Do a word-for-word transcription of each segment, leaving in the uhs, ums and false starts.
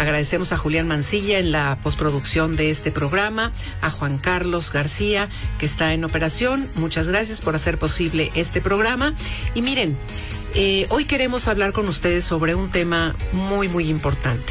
Agradecemos a Julián Mancilla en la postproducción de este programa, a Juan Carlos García, que está en operación. Muchas gracias por hacer posible este programa. Y miren, eh, hoy queremos hablar con ustedes sobre un tema muy, muy importante.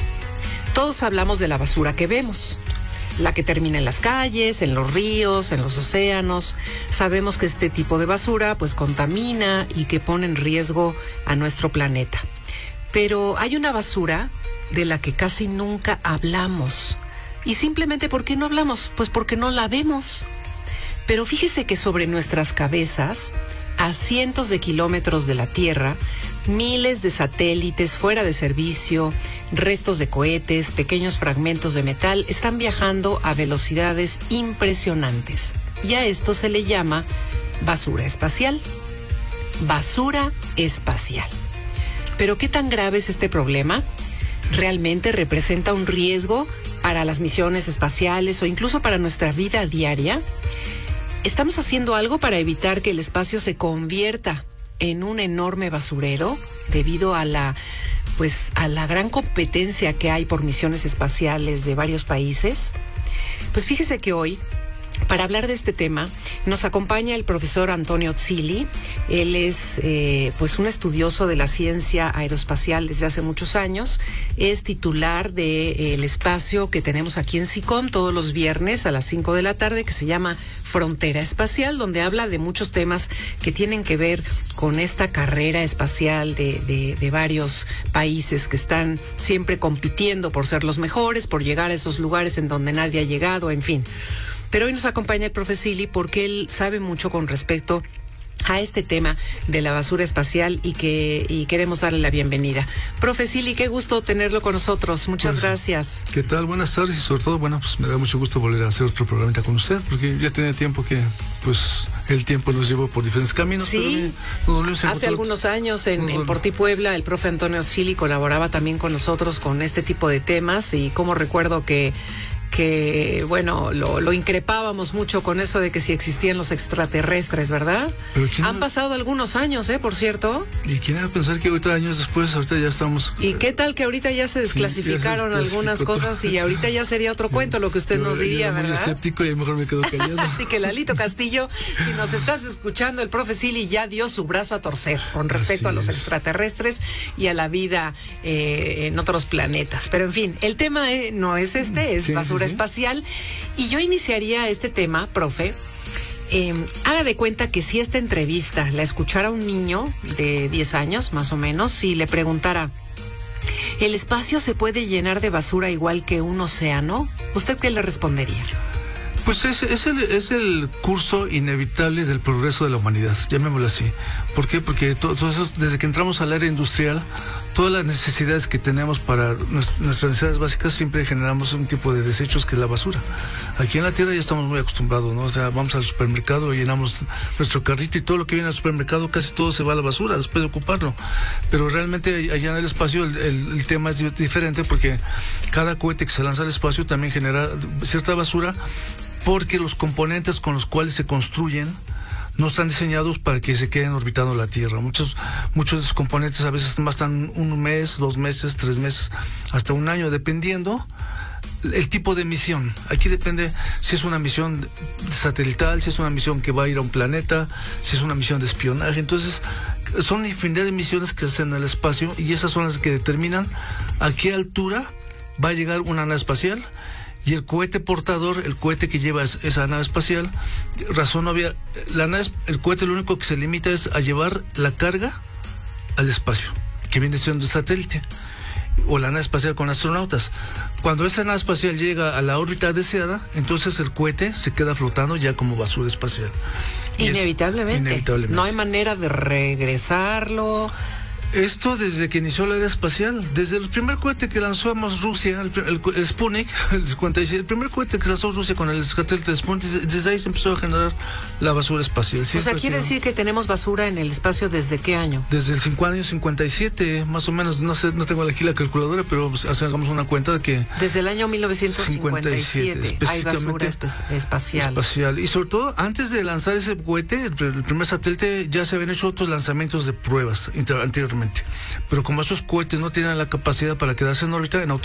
Todos hablamos de la basura que vemos, la que termina en las calles, en los ríos, en los océanos. Sabemos que este tipo de basura pues contamina y que pone en riesgo a nuestro planeta. Pero hay una basura de la que casi nunca hablamos. ¿Y simplemente por qué no hablamos? Pues porque no la vemos. Pero fíjese que sobre nuestras cabezas, a cientos de kilómetros de la Tierra, miles de satélites fuera de servicio, restos de cohetes, pequeños fragmentos de metal están viajando a velocidades impresionantes. Y a esto se le llama basura espacial. Basura espacial. ¿Pero qué tan grave es este problema? ¿Realmente representa un riesgo para las misiones espaciales o incluso para nuestra vida diaria? ¿Estamos haciendo algo para evitar que el espacio se convierta en un enorme basurero debido a la, pues, a la gran competencia que hay por misiones espaciales de varios países? Pues fíjese que hoy, para hablar de este tema, nos acompaña el profesor Antonio Zilli. Él es eh, pues un estudioso de la ciencia aeroespacial desde hace muchos años. Es titular del espacio que tenemos aquí en SICOM todos los viernes a las cinco de la tarde, que se llama Frontera Espacial, donde habla de muchos temas que tienen que ver con esta carrera espacial de, de, de varios países que están siempre compitiendo por ser los mejores, por llegar a esos lugares en donde nadie ha llegado, en fin. Pero hoy nos acompaña el profe Zilli porque él sabe mucho con respecto a este tema de la basura espacial y que y queremos darle la bienvenida. Profe Zilli, qué gusto tenerlo con nosotros. Muchas pues, gracias. ¿Qué tal? Buenas tardes y sobre todo, bueno, pues me da mucho gusto volver a hacer otro programita con usted porque ya tenía tiempo que, pues, el tiempo nos llevó por diferentes caminos. Sí, pero me, hace algunos años en, en Por Ti Puebla, el profe Antonio Zilli colaboraba también con nosotros con este tipo de temas y como recuerdo que que, bueno, lo, lo increpábamos mucho con eso de que si existían los extraterrestres, ¿verdad? Han ha... pasado algunos años, ¿eh? Por cierto. ¿Y quién iba a pensar que ahorita, años después, ahorita ya estamos... ¿Y qué tal que ahorita ya se desclasificaron sí, se algunas cosas todo. Y ahorita ya sería otro cuento lo que usted yo, nos diría, yo era muy ¿verdad? Escéptico y mejor me quedo callado. Así que Lalito Castillo, si nos estás escuchando, el profe Zilli ya dio su brazo a torcer con respecto Así a los es. extraterrestres y a la vida eh, en otros planetas. Pero en fin, el tema eh, no es este, es sí, basura sí, sí. espacial. Y yo iniciaría este tema, profe. Eh, haga de cuenta que si esta entrevista la escuchara un niño de diez años, más o menos, si le preguntara, ¿el espacio se puede llenar de basura igual que un océano? ¿Usted qué le respondería? Pues es, es, el, es el curso inevitable del progreso de la humanidad, llamémoslo así. ¿Por qué? Porque todo, todo eso, desde que entramos al área industrial, todas las necesidades que tenemos para nuestras necesidades básicas, siempre generamos un tipo de desechos que es la basura. Aquí en la Tierra ya estamos muy acostumbrados, ¿no? O sea, vamos al supermercado, llenamos nuestro carrito y todo lo que viene al supermercado, casi todo se va a la basura después de ocuparlo. Pero realmente allá en el espacio el, el, el tema es diferente porque cada cohete que se lanza al espacio también genera cierta basura, porque los componentes con los cuales se construyen no están diseñados para que se queden orbitando la Tierra. Muchos, muchos de esos componentes a veces bastan un mes, dos meses, tres meses, hasta un año, dependiendo el tipo de misión. Aquí depende si es una misión satelital, si es una misión que va a ir a un planeta, si es una misión de espionaje. Entonces, son infinidad de misiones que se hacen en el espacio y esas son las que determinan a qué altura va a llegar una nave espacial. Y el cohete portador, el cohete que lleva esa nave espacial, razón obvia, la nave, el cohete lo único que se limita es a llevar la carga al espacio, que viene siendo el satélite, o la nave espacial con astronautas. Cuando esa nave espacial llega a la órbita deseada, entonces el cohete se queda flotando ya como basura espacial. Inevitablemente. Inevitablemente. No hay manera de regresarlo. Esto desde que inició la era espacial, desde el primer cohete que lanzamos Rusia, el, el, el Sputnik, el cincuenta y seis, el primer cohete que lanzó Rusia con el satélite Sputnik, desde ahí se empezó a generar la basura espacial. Siempre o sea, ¿quiere decir que tenemos basura en el espacio desde qué año? Desde el cinco años cincuenta y siete, más o menos, no sé, no tengo aquí la calculadora, pero pues, hagamos una cuenta de que... Desde el año mil novecientos cincuenta y siete hay basura esp espacial. espacial. Y sobre todo, antes de lanzar ese cohete, el, el primer satélite, ya se habían hecho otros lanzamientos de pruebas anteriormente. Pero como esos cohetes no tienen la capacidad para quedarse en órbita, en automático